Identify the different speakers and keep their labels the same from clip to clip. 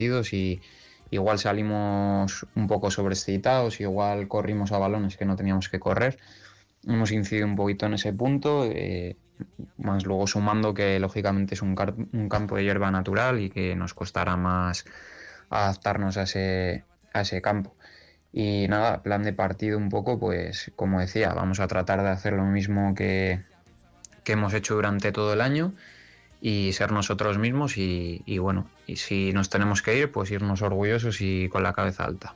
Speaker 1: partidos y igual salimos un poco sobreexcitados, igual corrimos a balones que no teníamos que correr. Hemos incidido un poquito en ese punto, más luego sumando que lógicamente es un campo de hierba natural y que nos costará más adaptarnos a ese campo. Y nada, plan de partido un poco, pues como decía, vamos a tratar de hacer lo mismo que hemos hecho durante todo el año y ser nosotros mismos y bueno, y si nos tenemos que ir, pues irnos orgullosos y con la cabeza alta.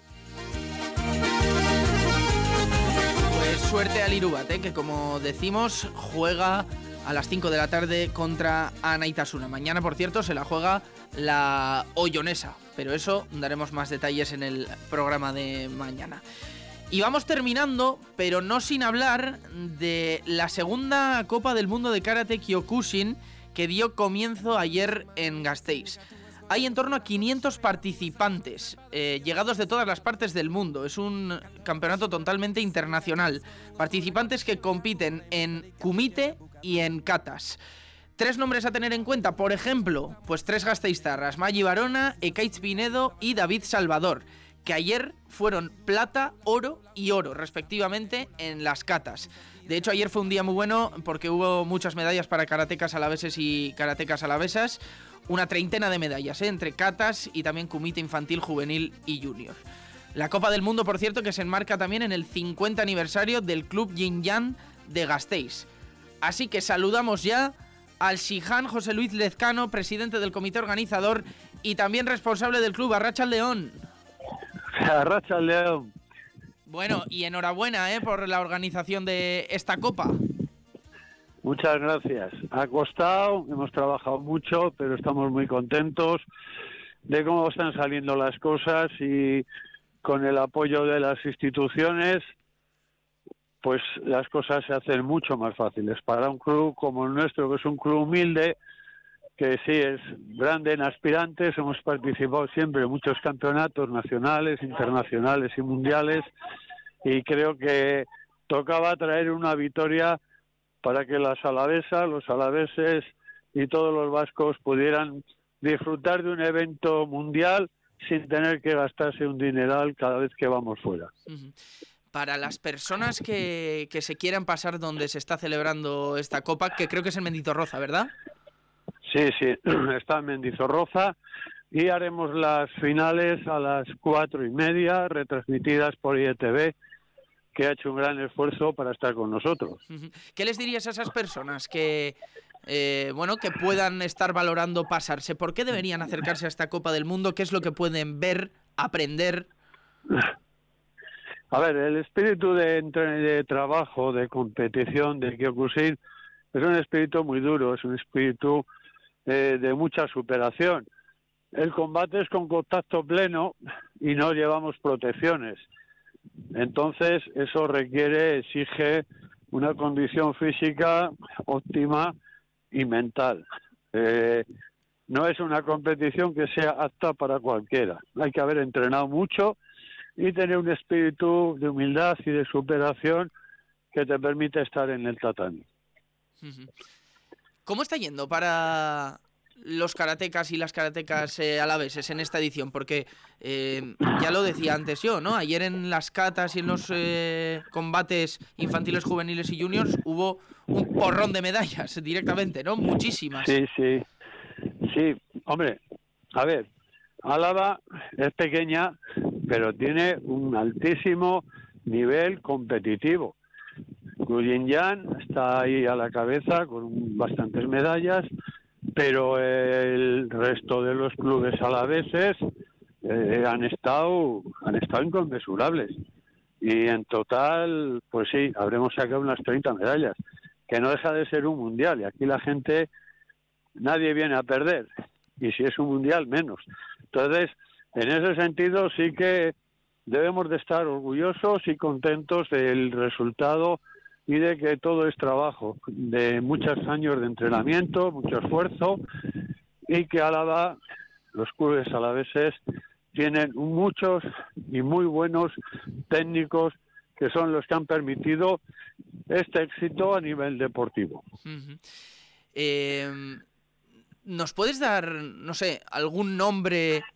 Speaker 2: Pues suerte al Irubat, que como decimos juega a las 5 de la tarde contra Anaitasuna. Mañana, por cierto, se la juega la Oyonesa, pero eso daremos más detalles en el programa de mañana. Y vamos terminando, pero no sin hablar de la segunda Copa del Mundo de Karate Kyokushin que dio comienzo ayer en Gasteiz. Hay en torno a 500 participantes, llegados de todas las partes del mundo. Es un campeonato totalmente internacional. Participantes que compiten en kumite y en katas. 3 nombres a tener en cuenta, por ejemplo, pues 3 gasteiztarras: Maggi Barona, Ekaitz Pinedo y David Salvador, que ayer fueron plata, oro y oro, respectivamente, en las katas. De hecho, ayer fue un día muy bueno porque hubo muchas medallas para karatecas alaveses y karatecas alavesas. Una treintena de medallas, entre katas y también kumite infantil, juvenil y junior. La Copa del Mundo, por cierto, que se enmarca también en el 50 aniversario del Club Yin Yang de Gasteiz. Así que saludamos ya al Shihan José Luis Lezcano, presidente del comité organizador y también responsable del club. Arratsaldeon.
Speaker 3: Arratsaldeon.
Speaker 2: Bueno, y enhorabuena por la organización de esta Copa.
Speaker 3: Muchas gracias. Ha costado, hemos trabajado mucho, pero estamos muy contentos de cómo están saliendo las cosas y con el apoyo de las instituciones, pues las cosas se hacen mucho más fáciles. Para un club como el nuestro, que es un club humilde, que sí es grande en aspirantes, hemos participado siempre en muchos campeonatos nacionales, internacionales y mundiales, y creo que tocaba traer una victoria para que las alavesas, los alaveses y todos los vascos pudieran disfrutar de un evento mundial sin tener que gastarse un dineral cada vez que vamos fuera.
Speaker 2: Para las personas que se quieran pasar donde se está celebrando esta Copa, que creo que es en Mendizorroza, ¿verdad?
Speaker 3: Sí, está en Mendizorroza y haremos las finales a las 4:30, retransmitidas por IETV, que ha hecho un gran esfuerzo para estar con nosotros.
Speaker 2: ¿Qué les dirías a esas personas que que puedan estar valorando pasarse? ¿Por qué deberían acercarse a esta Copa del Mundo? ¿Qué es lo que pueden ver, aprender?
Speaker 3: A ver, el espíritu de trabajo, de competición, de Kyokushin, es un espíritu muy duro, es un espíritu de mucha superación. El combate es con contacto pleno y no llevamos protecciones. Entonces, eso exige una condición física óptima y mental. No es una competición que sea apta para cualquiera. Hay que haber entrenado mucho y tener un espíritu de humildad y de superación que te permite estar en el tatami.
Speaker 2: ¿Cómo está yendo para los karatecas y las karatecas alaveses en esta edición? Porque ya lo decía antes yo, ¿no? Ayer en las katas y en los combates infantiles, juveniles y juniors hubo un porrón de medallas directamente, ¿no? Muchísimas.
Speaker 3: Sí, hombre, a ver, Álava es pequeña, pero tiene un altísimo nivel competitivo. Guyenyan está ahí a la cabeza con bastantes medallas, pero el resto de los clubes alaveses han estado inconmensurables. Y en total, pues sí, habremos sacado unas 30 medallas, que no deja de ser un mundial. Y aquí la gente, nadie viene a perder. Y si es un mundial, menos. Entonces, en ese sentido sí que debemos de estar orgullosos y contentos del resultado y de que todo es trabajo, de muchos años de entrenamiento, mucho esfuerzo, y que Álava, los clubes alaveses, tienen muchos y muy buenos técnicos que son los que han permitido este éxito a nivel deportivo.
Speaker 2: ¿Nos puedes dar, no sé, algún nombre